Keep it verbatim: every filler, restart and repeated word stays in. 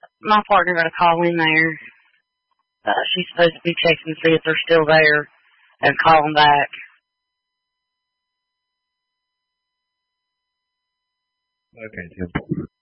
my partner got a call in there. Uh, she's supposed to be checking to see if they're still there and call them back. Okay, Tim.